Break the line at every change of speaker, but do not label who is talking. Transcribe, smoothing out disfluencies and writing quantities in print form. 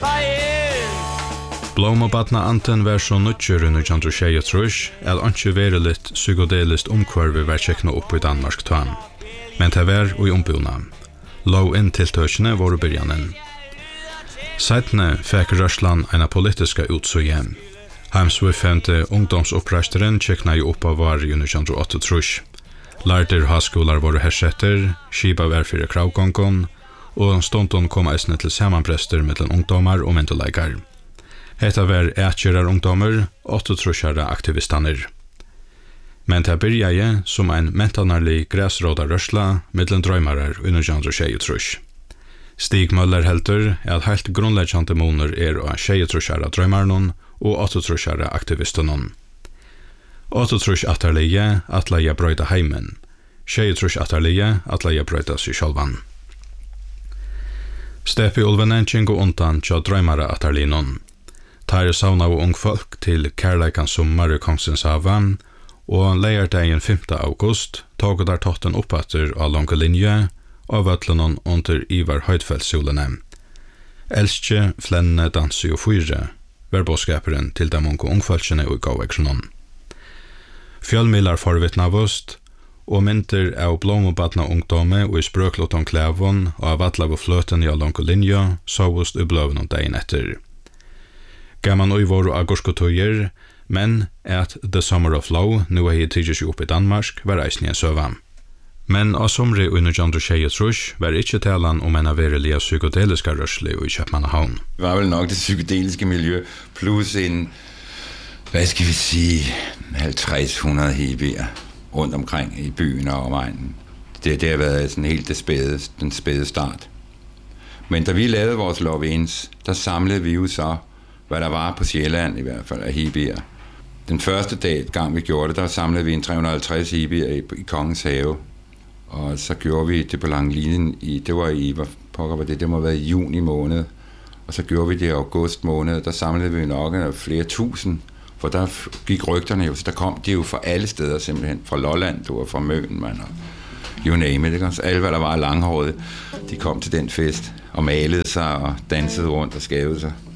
Blåmobadna anten var så nødgjør under Jandro Tjejtrus, ikke være litt psykodelist omkvarve var kjekna opp i Danmark tvann. Men det var og i ombuna. Lov inn tiltøkene var byrjanen. Seitene fikk Røsland en politiska utsøye. Heimsvifente ungdomsopprasteren kjekna jo opp av var i 1983. Lærder haskolar var hersetter, skipa var fyrir kravgongon, og stundon kom eisne til samanprester mellom ungdomar og mentoleikar. Hetta var ætjerar ungdomar, 8-trusjara aktivistaner. Men det byrjaje som en mentanarlig græsråda rørsla mellom drøymarar under 1923. Stig Møller heldur at heilt grunnleggjande moner av 23-trusjara drøymarnon og 8-trusjara aktivistanon. 8-trus atterlige atleia brøyda heimen, 23 atterlige atleia brøyda seg sjálvan. Steppi Ulvenenching og undan tja drøymara atterlinon. Tar sauna og ung folk til kærleikan sommar i Kongsens havan, og leierdagen 5. august tog der totten oppatter av lange linje av vøtlenon under Ivar Høydfeldsolene. Elskje, flenne, dansi og fyre var bådskaperen til de unge ungfolkene og gavekronon. Fjölmilar forvittnavust, og mynter av blåmobadna ungdomme og i sprøkloton klævon og av vatlav og fløten i lange linje sovust i bløvnon dagen etter. Gaman og våre agurskotøyer, men at The Summer of Love nu er tidligere seg opp i Danmark var reisende en søva. Men av somre under Jandro Tjejtrus var ikke talan om en averilige psykodeliska rørsle i København.
Det var vel nok det psykedeliske miljø, plus en, hvad skal vi sige, 50-100 hippier rundt omkring i byen og omegnen. Det har været sådan helt den spæde start. Men da vi lavede vores Love Ins, der samlede vi jo så, hvad der var på Sjælland i hvert fald af hippier. Den første gang vi gjorde det, der samlede vi en 350 hippier i Kongens Have. Og så gjorde vi det på Langlinjen det var i, det må have været i juni måned. Og så gjorde vi det i august måned, der samlede vi nok flere tusind. For der gik rygterne jo, så der kom de jo fra alle steder simpelthen. Fra Lolland, du var fra Møn, man, og you name it. Ikke? Så alle, hvad der var langhåret, de kom til den fest og malede sig og dansede rundt og skævede sig.